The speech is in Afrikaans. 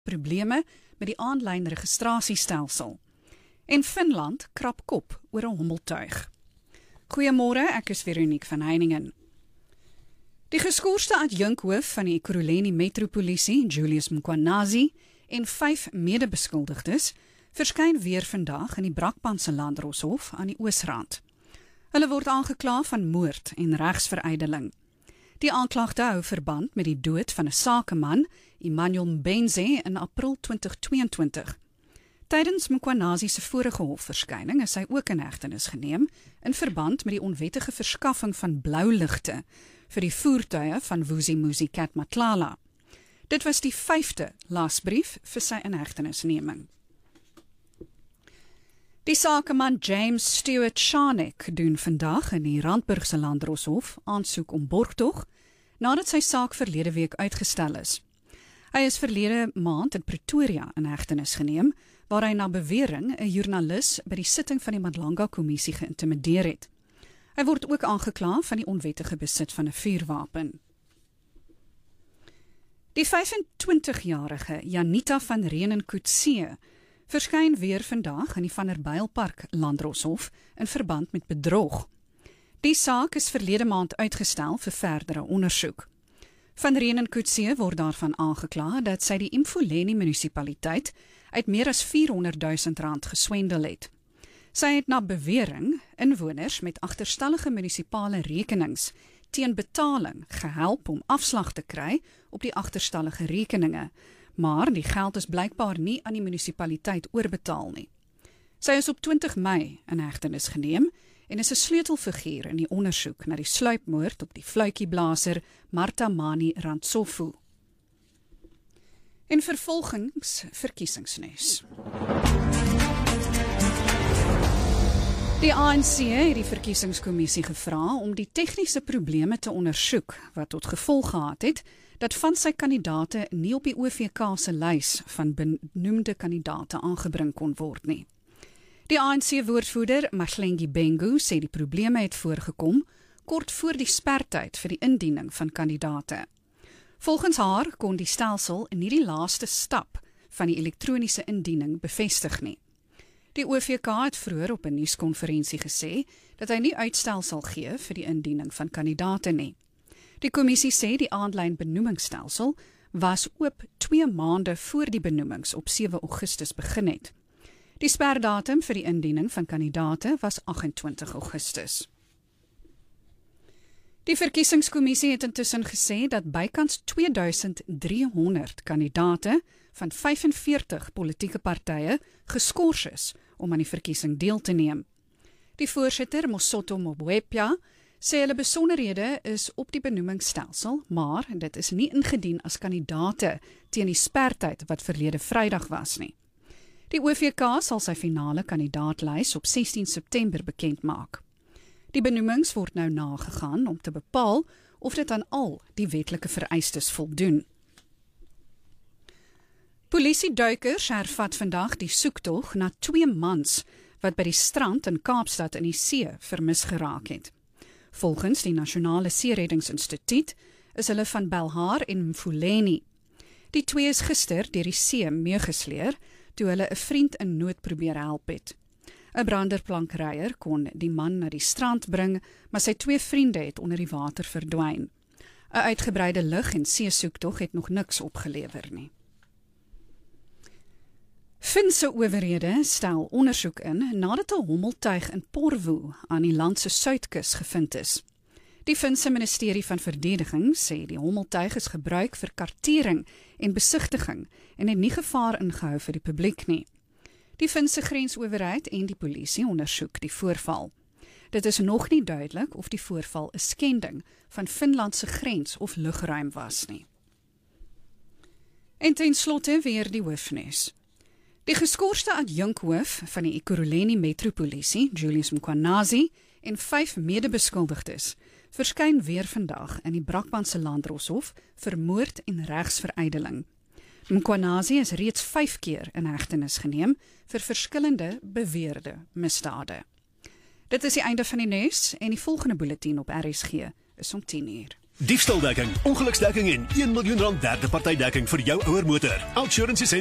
probleme met die aanlyn registrasiestelsel. En Finland krap kop oor 'n hommeltuig. Goeiemôre, ek is Veronique van Heiningen. Die geskorste adjunkhoof van die Ekurhuleni Metropolisie, Julius Mkhwanazi, en 5 medebeskuldigdes verskyn weer vandag in die Brakpanse Landdroshof aan die Oosrand. Hulle word aangekla van moord en regsverydeling. Die aanklagte hou verband met die dood van 'n sakeman, Emmanuel Mbenze, in April 2022. Tydens Mkhwanazi se vorige hofverskyning is hy ook in hegtenis geneem in verband met die onwettige verskaffing van blouligte vir die voertuie van Vusimuzi Cat Matlala. Dit was die 5de lasbrief vir sy inhegtenisneming. Die sakeman James Stewart Sharnek doen vandag in die Randburgse Landdroshof aansoek om borgtog nadat sy saak verlede week uitgestel is. Hy is verlede maand in Pretoria in hegtenis geneem, waar hy na bewering 'n joernalis by die sitting van die Madlanga-kommissie geïntimideer het. Hy word ook aangekla van die onwettige besit van 'n vuurwapen. Die 25-jarige Janita van Renen-Coetzee verskyn weer vandag in die Vanderbijlpark Landdroshof in verband met bedrog. Die saak is verlede maand uitgestel vir verdere ondersoek. Van Renen-Coetzee word daarvan aangekla dat sy die Mfuleni munisipaliteit uit meer as R400.000 geswendel het. Sy het na bewering inwoners met agterstallige munisipale rekenings teen betaling gehelp om afslag te kry op die agterstallige rekeninge, maar die geld is blykbaar nie aan die munisipaliteit oorbetaal nie. Sy is op 20 Mei in hegtenis geneem en is 'n sleutelfiguur in die ondersoek na die sluipmoord op die fluitjieblaser Martha Mani Rantsofu. En vervolgens verkiesingsnuus. Die ANC het die verkiesingskommissie gevra om die tegniese probleme te ondersoek wat tot gevolg gehad het dat van sy kandidaate nie op die OVK se lys van benoemde kandidaate aangebring kon word nie. Die ANC-woordvoerder Mahlengi Bengu sê die probleme het voorgekom kort voor die spertyd vir die indiening van kandidaate. Volgens haar kon die stelsel nie die laaste stap van die elektroniese indiening bevestig nie. Die OVK het vroeër op 'n nuuskonferensie gesê dat hy nie uitstel sal gee vir die indiening van kandidaate nie. Die kommissie sê die aanlyn benoemingsstelsel was oop 2 maande voor die benoemings op 7 Augustus begin het. Die sperdatum vir die indiening van kandidaate was 28 Augustus. Die verkiesingskommissie het intussen gesê dat bykans 2300 kandidaate van 45 politieke partye geskort is om aan die verkiesing deel te neem. Die voorsitter, Mosotho Mobwepya, sê hulle besonderhede is op die benoemingsstelsel, maar dit is nie ingedien as kandidaate teen die spertyd wat verlede Vrydag was nie. Die OVK sal sy finale kandidaatlys op 16 September bekend maak. Die benoemings word nou nagegaan om te bepaal of dit aan al die wetlike vereistes voldoen. Polisieduikers hervat vandag die soektog na 2 mans wat by die strand in Kaapstad in die see vermis geraak het. Volgens die Nasionale Seereddingsinstituut is hulle van Belhar en Mfuleni. Die 2 is gister deur die see meegesleer toe hulle 'n vriend in nood probeer help het. 'n Branderplankryer kon die man na die strand bring, maar sy 2 vriende het onder die water verdwyn. 'n Uitgebreide lug- en seesoektog het nog niks opgelewer nie. Finse owerhede stel ondersoek in nadat 'n hommeltuig in Porvo aan die land se suidkus gevind is. Die Finse Ministerie van Verdediging sê die hommeltuig is gebruik vir kartering en besigtiging en het nie gevaar ingehou vir die publiek nie. Die Finse grensowerheid en die polisie ondersoek die voorval. Dit is nog nie duidelik of die voorval 'n skending van Finland se grens of lugruim was nie. En ten slotte weer die hoofnuus. Die geskorste adjunkhoof van die Ekurhuleni Metropolisie, Julius Mkhwanazi, en 5 medebeskuldigdes verskyn weer vandag in die Brakpanse Landdroshof vir moord en regsverydeling. Mkhwanazi is reeds 5 keer in hegtenis geneem vir verskillende beweerde misdade. Dit is die einde van die nuus en die volgende bulletin op RSG is om 10 uur. Diefstal dekking, ongeluksdekking en R1 miljoen derde partydekking vir jou ouer motor. Outsurance